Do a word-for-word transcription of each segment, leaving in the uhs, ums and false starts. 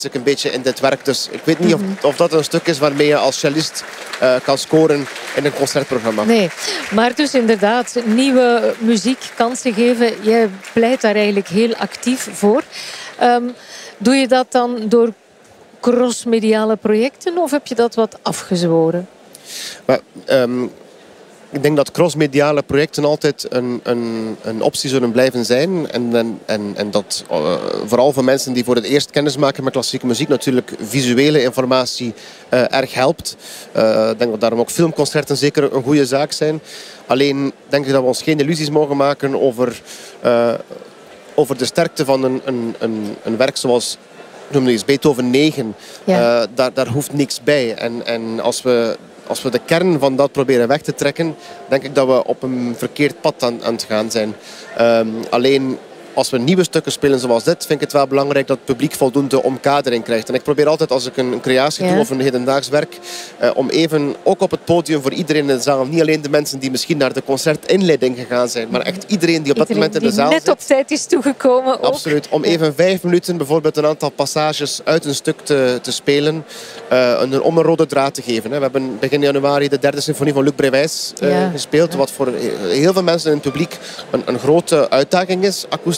ik een beetje in dit werk. Dus ik weet niet of, of dat een stuk is waarmee je als cellist uh, kan scoren in een concertprogramma. Nee, maar dus inderdaad nieuwe muziek kansen geven. Jij pleit daar eigenlijk heel actief voor. Um, doe je dat dan door crossmediale projecten of heb je dat wat afgezworen? Maar, um, Ik denk dat crossmediale projecten altijd een, een, een optie zullen blijven zijn. En, en, en, en dat uh, vooral voor mensen die voor het eerst kennis maken met klassieke muziek natuurlijk visuele informatie uh, erg helpt. Uh, ik denk dat daarom ook filmconcerten zeker een goede zaak zijn. Alleen denk ik dat we ons geen illusies mogen maken over, uh, over de sterkte van een, een, een, een werk zoals noem eens Beethoven negen. Ja. Uh, daar, daar hoeft niks bij. En, en als we... Als we de kern van dat proberen weg te trekken, denk ik dat we op een verkeerd pad aan, aan het gaan zijn. Um, alleen als we nieuwe stukken spelen zoals dit, vind ik het wel belangrijk dat het publiek voldoende omkadering krijgt. En ik probeer altijd als ik een, een creatie ja. doe of een hedendaags werk, uh, om even ook op het podium voor iedereen in de zaal, niet alleen de mensen die misschien naar de concertinleiding gegaan zijn, maar echt iedereen die op dat moment in de zaal zit. Die net op tijd is toegekomen ook. Absoluut. Om even vijf minuten bijvoorbeeld een aantal passages uit een stuk te, te spelen, uh, een, om een rode draad te geven. Hè. We hebben begin januari de derde symfonie van Luc Brewijs uh, ja. gespeeld, ja. wat voor heel veel mensen in het publiek een, een grote uitdaging is, akoestisch.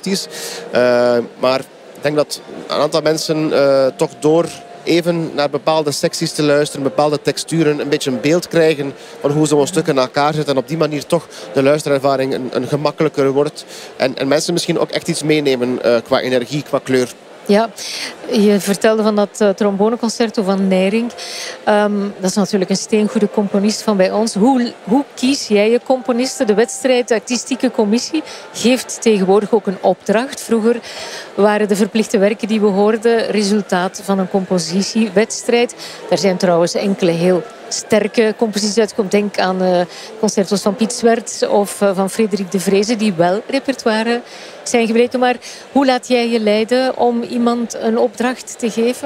Uh, maar ik denk dat een aantal mensen uh, toch door even naar bepaalde secties te luisteren, bepaalde texturen, een beetje een beeld krijgen van hoe zo'n stukken in elkaar zitten. En op die manier toch de luisterervaring een, een gemakkelijker wordt. En, en mensen misschien ook echt iets meenemen uh, qua energie, qua kleur. Ja, je vertelde van dat uh, tromboneconcerto van Neyring. Um, dat is natuurlijk een steengoede componist van bij ons. Hoe, hoe kies jij je componisten? De wedstrijd, de artistieke commissie geeft tegenwoordig ook een opdracht. Vroeger waren de verplichte werken die we hoorden resultaat van een compositiewedstrijd. Daar zijn trouwens enkele heel sterke composities uitgekomen. Denk aan uh, concertos van Piet Swerts of uh, van Frederik de Vreese, die wel repertoire zijn gebleken. Maar hoe laat jij je leiden om iemand een opdracht te geven?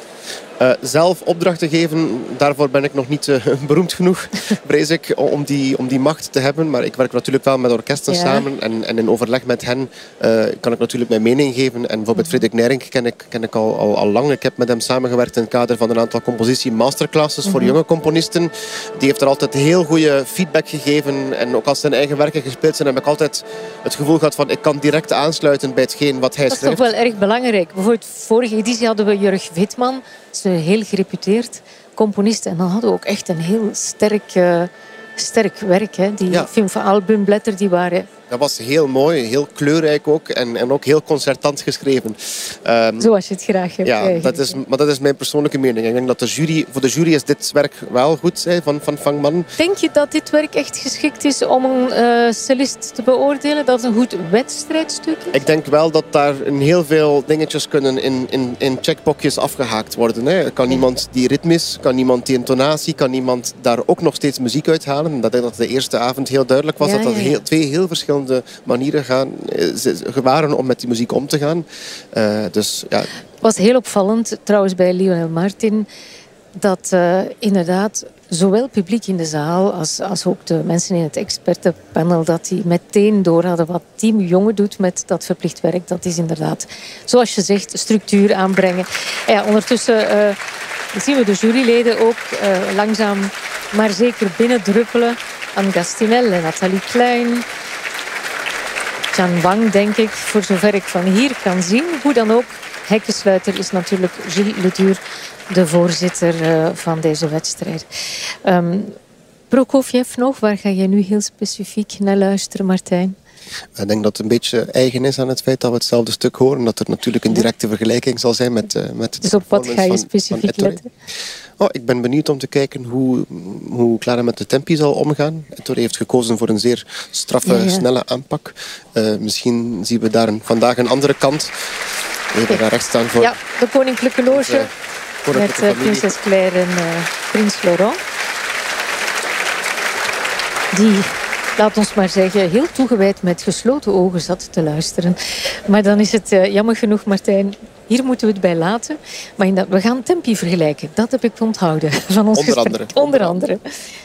Uh, zelf opdrachten geven, daarvoor ben ik nog niet uh, beroemd genoeg, vrees ik, om die, om die macht te hebben. Maar ik werk natuurlijk wel met orkesten ja. samen en, en in overleg met hen uh, kan ik natuurlijk mijn mening geven. En bijvoorbeeld Frederik Neyring ken ik, ken ik al, al, al lang. Ik heb met hem samengewerkt in het kader van een aantal compositie-masterclasses mm-hmm. voor jonge componisten. Die heeft er altijd heel goede feedback gegeven. En ook als zijn eigen werken gespeeld zijn, heb ik altijd het gevoel gehad van ik kan direct aansluiten bij hetgeen wat hij schrijft. Dat is toch wel erg belangrijk. Bijvoorbeeld vorige editie hadden we Jurg Witman. Dat is een heel gereputeerd componist. En dan hadden we ook echt een heel sterk, uh, sterk werk. Hè. Die ja. film van Albumblätter, die waren... Dat was heel mooi, heel kleurrijk ook en, en ook heel concertant geschreven. Um, Zoals je het graag hebt. Ja, dat is, maar dat is mijn persoonlijke mening. Ik denk dat de jury, voor de jury is dit werk wel goed hè, van, van Vangman. Denk je dat dit werk echt geschikt is om een uh, cellist te beoordelen? Dat het een goed wedstrijdstuk is? Ik denk wel dat daar heel veel dingetjes kunnen in, in, in checkboxjes afgehaakt worden. Hè. Kan ja. iemand die ritmisch, kan iemand die intonatie, kan iemand daar ook nog steeds muziek uithalen? Dat denk dat de eerste avond heel duidelijk was. Ja, dat dat ja, ja. Heel, twee heel verschillende manieren gaan, waren om met die muziek om te gaan. Uh, dus, ja. Het was heel opvallend, trouwens bij Lionel Martin, dat uh, inderdaad zowel publiek in de zaal als, als ook de mensen in het expertenpanel, dat die meteen door hadden wat Team Jonge doet met dat verplicht werk. Dat is inderdaad, zoals je zegt, structuur aanbrengen. En ja, ondertussen uh, zien we de juryleden ook uh, langzaam maar zeker binnendruppelen. Anne Gastinel en Nathalie Klein. Jan Wang, denk ik, voor zover ik van hier kan zien. Hoe dan ook, hekkensluiter is natuurlijk Gilles Ledur, de voorzitter uh, van deze wedstrijd. Um, Prokofjev nog, waar ga je nu heel specifiek naar luisteren, Martijn? Ik denk dat het een beetje eigen is aan het feit dat we hetzelfde stuk horen. Dat er natuurlijk een directe vergelijking zal zijn met, uh, met de Dus op wat ga je specifiek letten? Oh, ik ben benieuwd om te kijken hoe, hoe Clara met de tempi zal omgaan. Ettore heeft gekozen voor een zeer straffe, ja, ja. snelle aanpak. Uh, misschien zien we daar een, vandaag een andere kant. Even daar rechts staan voor... Ja, de Koninklijke Loge uh, met uh, prinses Claire en uh, prins Florent. Die... Laat ons maar zeggen, heel toegewijd met gesloten ogen zat te luisteren. Maar dan is het uh, jammer genoeg, Martijn, hier moeten we het bij laten. Maar in dat, we gaan tempi vergelijken. Dat heb ik onthouden van ons Onder gesprek. andere. Onder andere.